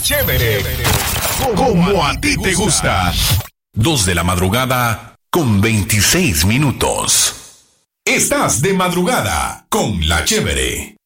Chévere, como a ti te gusta. 2 de la madrugada con 26 minutos. Estás de madrugada con La Chévere.